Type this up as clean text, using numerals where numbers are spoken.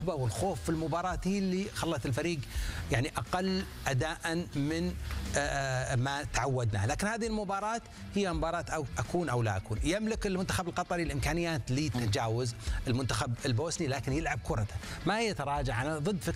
والخوف في المباراة هي اللي خلت الفريق يعني أقل أداء من ما تعودنا. لكن هذه المباراة هي مباراة أو أكون أو لا أكون. يملك المنتخب القطري الإمكانيات لتجاوز المنتخب البوسني، لكن يلعب كرته، ما يتراجع. أنا ضد فكرة